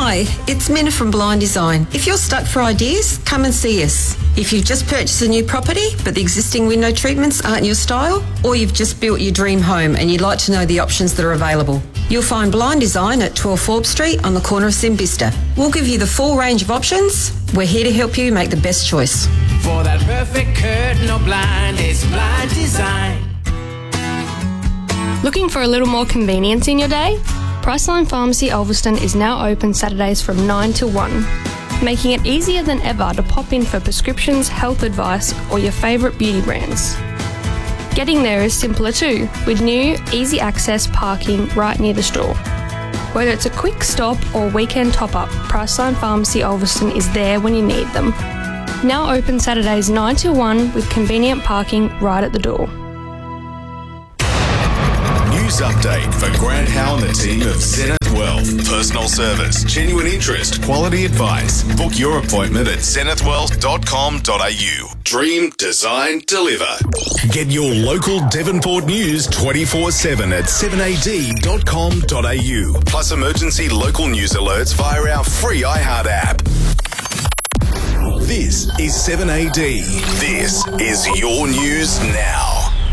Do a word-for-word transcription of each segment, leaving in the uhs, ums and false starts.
Hi, it's Minna from Blind Design. If you're stuck for ideas, come and see us. If you've just purchased a new property but the existing window treatments aren't your style, or you've just built your dream home and you'd like to know the options that are available, you'll find Blind Design at twelve Forbes Street on the corner of Simbista. We'll give you the full range of options. We're here to help you make the best choice. For that perfect curtain or blind, it's Blind Design. Looking for a little more convenience in your day? Priceline Pharmacy Ulverston is now open Saturdays from nine to one, making it easier than ever to pop in for prescriptions, health advice, or your favourite beauty brands. Getting there is simpler too, with new, easy access parking right near the store. Whether it's a quick stop or weekend top-up, Priceline Pharmacy Ulverston is there when you need them. Now open Saturdays nine to one with convenient parking right at the door. News update for Grant Howe and the team of Zenith Wealth. Personal service, genuine interest, quality advice. Book your appointment at zenith wealth dot com dot a u. Dream, design, deliver. Get your local Devonport news twenty-four seven at seven a d dot com dot a u. Plus emergency local news alerts via our free iHeart app. This is seven A D. This is your news now.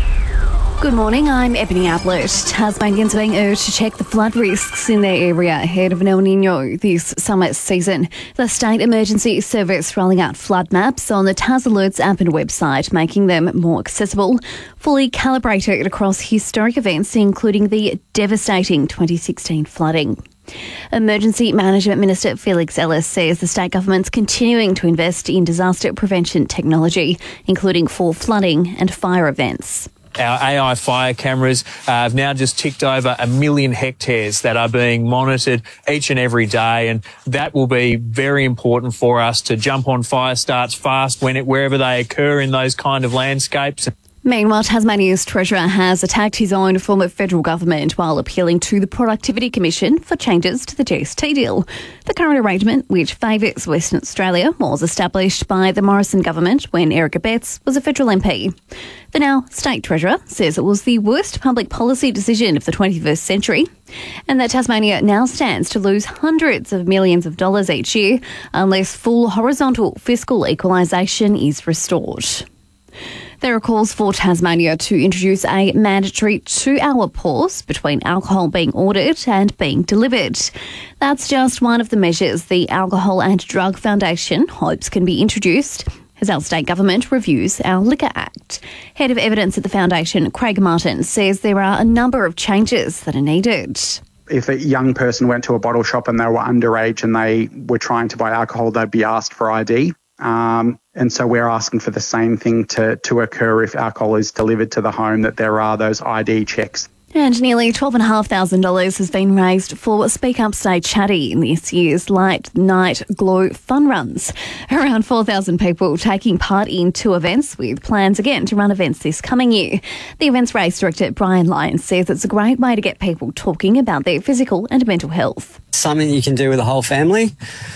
Good morning, I'm Ebony Ablett. Tasmanians are being urged to check the flood risks in their area ahead of an El Nino this summer season. The State Emergency Service rolling out flood maps on the Tas Alerts app and website, making them more accessible, fully calibrated across historic events, including the devastating twenty sixteen flooding. Emergency Management Minister Felix Ellis says the state government's continuing to invest in disaster prevention technology, including for flooding and fire events. Our A I fire cameras uh, have now just ticked over a million hectares that are being monitored each and every day, and that will be very important for us to jump on fire starts fast when it, wherever they occur in those kind of landscapes. Meanwhile, Tasmania's Treasurer has attacked his own former federal government while appealing to the Productivity Commission for changes to the G S T deal. The current arrangement, which favours Western Australia, was established by the Morrison government when Eric Abetz was a federal M P. The now State Treasurer says it was the worst public policy decision of the twenty-first century and that Tasmania now stands to lose hundreds of millions of dollars each year unless full horizontal fiscal equalisation is restored. There are calls for Tasmania to introduce a mandatory two-hour pause between alcohol being ordered and being delivered. That's just one of the measures the Alcohol and Drug Foundation hopes can be introduced as our state government reviews our Liquor Act. Head of Evidence at the Foundation, Craig Martin, says there are a number of changes that are needed. If a young person went to a bottle shop and they were underage and they were trying to buy alcohol, they'd be asked for I D. Um, and so we're asking for the same thing to, to occur if alcohol is delivered to the home, that there are those I D checks. And nearly twelve thousand five hundred dollars has been raised for Speak Up Stay Chatty in this year's Light Night Glow Fun Runs. Around four thousand people taking part in two events, with plans again to run events this coming year. The events race director Brian Lyons says it's a great way to get people talking about their physical and mental health. Something you can do with the whole family.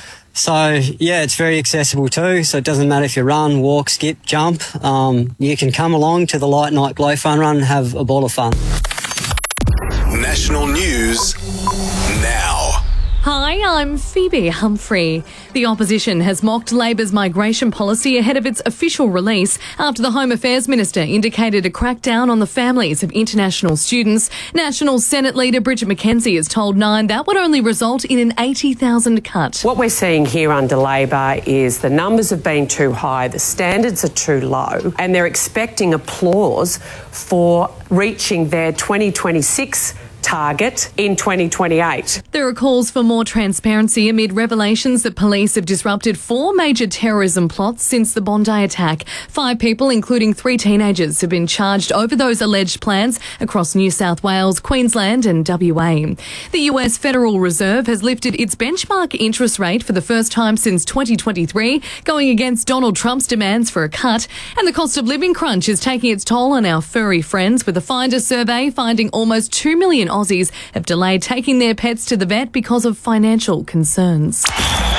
So, yeah, it's very accessible too. So it doesn't matter if you run, walk, skip, jump. Um, you can come along to the Light Night Glow Fun Run and have a ball of fun. National news now. Hi, I'm Phoebe Humphrey. The opposition has mocked Labor's migration policy ahead of its official release after the Home Affairs Minister indicated a crackdown on the families of international students. National Senate Leader Bridget McKenzie has told Nine that would only result in an eighty thousand cut. What we're seeing here under Labor is the numbers have been too high, the standards are too low, and they're expecting applause for reaching their twenty twenty-six target in twenty twenty-eight. There are calls for more transparency amid revelations that police have disrupted four major terrorism plots since the Bondi attack. Five people, including three teenagers, have been charged over those alleged plans across New South Wales, Queensland and W A. The U S Federal Reserve has lifted its benchmark interest rate for the first time since twenty twenty-three, going against Donald Trump's demands for a cut. And the cost of living crunch is taking its toll on our furry friends, with a Finder survey finding almost two million Aussies have delayed taking their pets to the vet because of financial concerns. Get the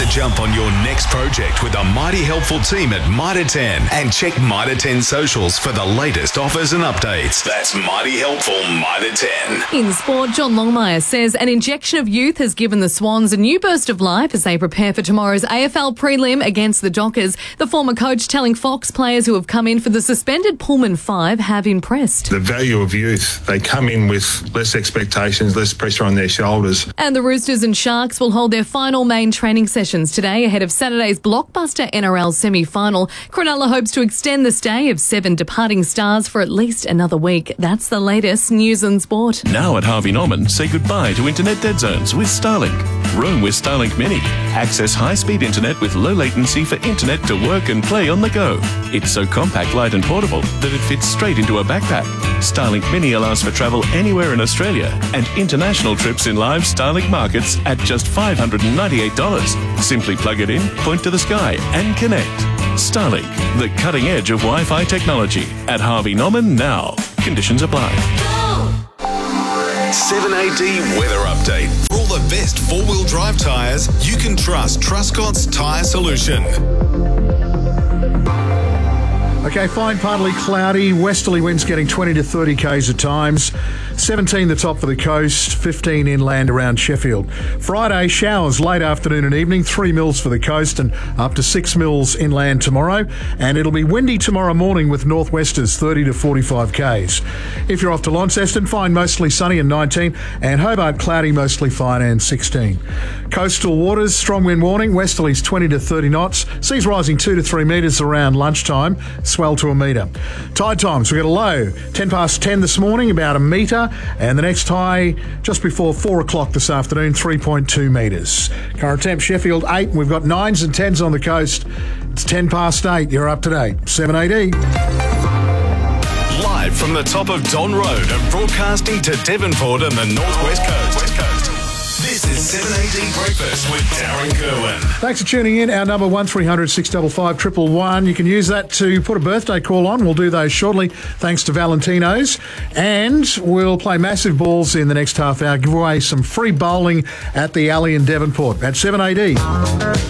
jump on your next project with the mighty helpful team at Mitre ten and check Mitre ten socials for the latest offers and updates. That's mighty helpful Mitre ten. In sport, John Longmire says an injection of youth has given the Swans a new burst of life as they prepare for tomorrow's A F L prelim against the Dockers. The former coach telling Fox players who have come in for the suspended Pullman Five have impressed. The value of youth. They come in with less expectations, less pressure on their shoulders. And the Roosters and Sharks will hold their final main training sessions today ahead of Saturday's blockbuster N R L semi-final. Cronulla hopes to extend the stay of seven departing stars for at least another week. That's the latest news and sport. Now at Harvey Norman, say goodbye to internet dead zones with Starlink. Roam with Starlink Mini. Access high-speed internet with low latency for internet to work and play on the go. It's so compact, light and portable that it fits straight into a backpack. Starlink Mini allows for travel anywhere in Australia and international trips in live Starlink markets at just five hundred ninety-eight dollars. Simply plug it in, point to the sky and connect. Starlink, the cutting edge of Wi-Fi technology. At Harvey Norman now. Conditions apply. seven A D weather update. For all the best four-wheel drive tyres, you can trust Truscott's Tyre Solution. Okay, fine, partly cloudy, westerly winds getting twenty to thirty k's at times. seventeen the top for the coast, fifteen inland around Sheffield. Friday, showers late afternoon and evening, three mils for the coast and up to six mils inland tomorrow. And it'll be windy tomorrow morning with northwesters, thirty to forty-five k's. If you're off to Launceston, fine, mostly sunny and nineteen. And Hobart, cloudy, mostly fine and sixteen. Coastal waters, strong wind warning, westerlies twenty to thirty knots. Seas rising two to three metres around lunchtime, swell to a metre. Tide times, we've got a low, ten past ten this morning, about a metre. And the next high just before four o'clock this afternoon, three point two metres. Current temp Sheffield eight. We've got nines and tens on the coast. It's ten past eight. You're up to date. seven A D. Live from the top of Don Road and broadcasting to Devonport and the Northwest Coast. West Coast. This is seven A D Breakfast with Darren Kerwin. Thanks for tuning in. Our number one three hundred six five five one one one. You can use that to put a birthday call on. We'll do those shortly, thanks to Valentino's. And we'll play massive balls in the next half hour. Give away some free bowling at the Alley in Devonport at seven A D.